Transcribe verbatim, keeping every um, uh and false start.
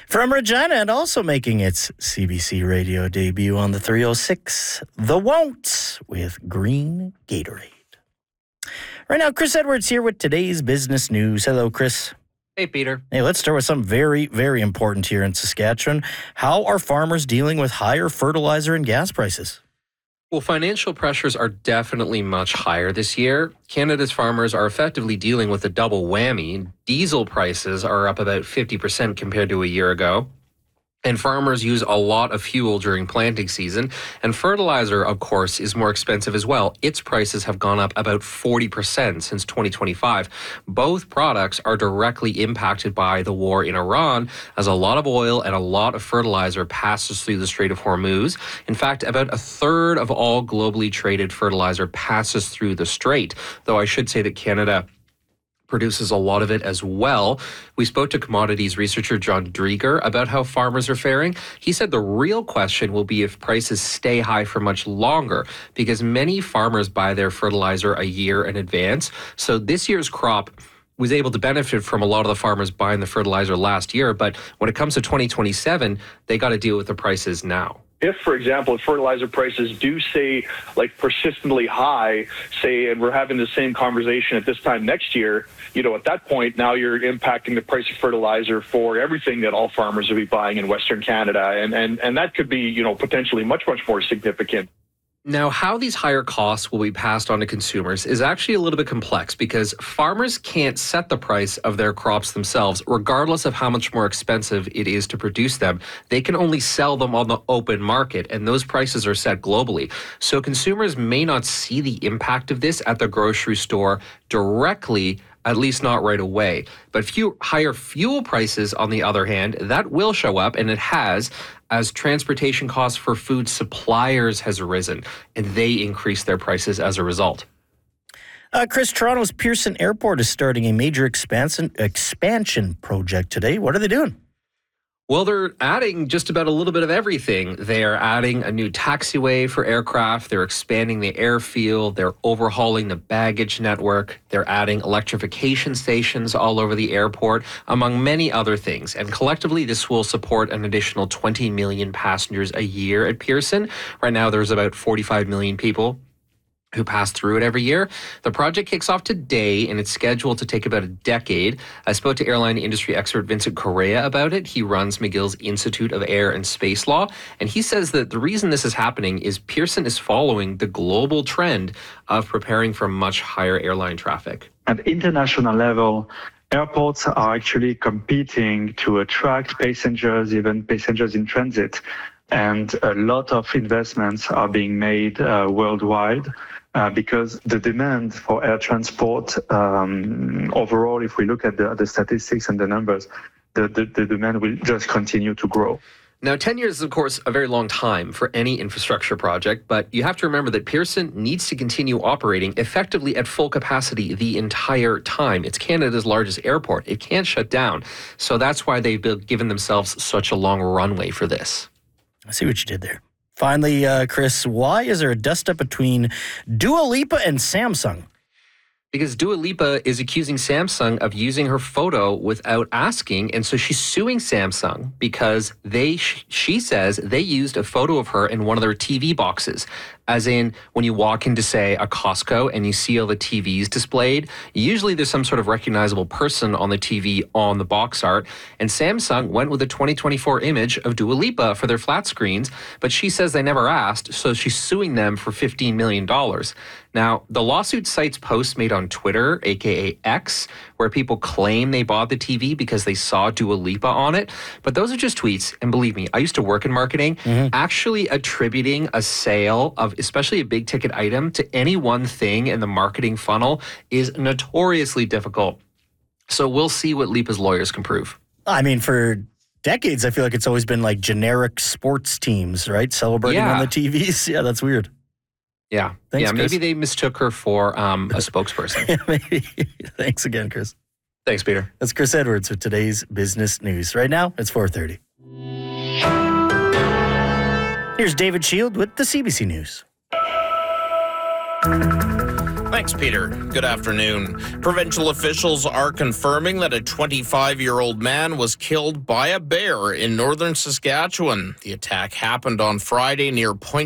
From Regina and also making its C B C radio debut on the three oh six, The Won'ts with Green Gatorade. Right now, Chris Edwards here with today's business news. Hello, Chris. Hey, Peter. Hey, let's start with something very, very important here in Saskatchewan. How are farmers dealing with higher fertilizer and gas prices? Well, financial pressures are definitely much higher this year. Canada's farmers are effectively dealing with a double whammy. Diesel prices are up about fifty percent compared to a year ago. And farmers use a lot of fuel during planting season. And fertilizer, of course, is more expensive as well. Its prices have gone up about forty percent since twenty twenty-five. Both products are directly impacted by the war in Iran, as a lot of oil and a lot of fertilizer passes through the Strait of Hormuz. In fact, about a third of all globally traded fertilizer passes through the strait, though I should say that Canada produces a lot of it as well. We spoke to commodities researcher John Drieger about how farmers are faring. He said the real question will be if prices stay high for much longer, because many farmers buy their fertilizer a year in advance. So this year's crop was able to benefit from a lot of the farmers buying the fertilizer last year. But when it comes to twenty twenty-seven, they got to deal with the prices now. If, for example, if fertilizer prices do stay like persistently high, say, and we're having the same conversation at this time next year, you know, at that point, now you're impacting the price of fertilizer for everything that all farmers will be buying in Western Canada. And, and, and that could be, you know, potentially much, much more significant. Now, how these higher costs will be passed on to consumers is actually a little bit complex, because farmers can't set the price of their crops themselves, regardless of how much more expensive it is to produce them. They can only sell them on the open market, and those prices are set globally. So consumers may not see the impact of this at the grocery store directly, at least not right away. But few, higher fuel prices, on the other hand, that will show up, and it has, as transportation costs for food suppliers has risen, and they increase their prices as a result. Uh, Chris, Toronto's Pearson Airport is starting a major expansion expansion project today. What are they doing? Well, they're adding just about a little bit of everything. They're adding a new taxiway for aircraft. They're expanding the airfield. They're overhauling the baggage network. They're adding electrification stations all over the airport, among many other things. And collectively, this will support an additional twenty million passengers a year at Pearson. Right now, there's about forty-five million people who pass through it every year. The project kicks off today, and it's scheduled to take about a decade. I spoke to airline industry expert Vincent Correa about it. He runs McGill's Institute of Air and Space Law, and he says that the reason this is happening is Pearson is following the global trend of preparing for much higher airline traffic. At international level, airports are actually competing to attract passengers, even passengers in transit. And a lot of investments are being made uh, worldwide uh, because the demand for air transport um, overall, if we look at the, the statistics and the numbers, the, the, the demand will just continue to grow. Now, ten years is, of course, a very long time for any infrastructure project, but you have to remember that Pearson needs to continue operating effectively at full capacity the entire time. It's Canada's largest airport. It can't shut down. So that's why they've given themselves such a long runway for this. I see what you did there. Finally, uh, Chris, why is there a dust-up between Dua Lipa and Samsung? Because Dua Lipa is accusing Samsung of using her photo without asking, and so she's suing Samsung because they, she says, they used a photo of her in one of their T V boxes. As in, when you walk into, say, a Costco and you see all the T Vs displayed, usually there's some sort of recognizable person on the T V on the box art. And Samsung went with a twenty twenty-four image of Dua Lipa for their flat screens, but she says they never asked, so she's suing them for fifteen million dollars. Now, the lawsuit cites posts made on Twitter, aka X, where people claim they bought the T V because they saw Dua Lipa on it. But those are just tweets. And believe me, I used to work in marketing. Mm-hmm. Actually attributing a sale of especially a big ticket item to any one thing in the marketing funnel is notoriously difficult. So we'll see what Lipa's lawyers can prove. I mean, for decades, I feel like it's always been like generic sports teams, right? Celebrating yeah. on the T Vs. Yeah, that's weird. Yeah. Thanks, yeah, Chris. maybe they mistook her for um, a spokesperson. yeah, maybe. Thanks again, Chris. Thanks, Peter. That's Chris Edwards with today's business news. Right now, it's four thirty. Here's David Shield with the C B C News. Thanks, Peter. Good afternoon. Provincial officials are confirming that a twenty-five-year-old man was killed by a bear in northern Saskatchewan. The attack happened on Friday near Point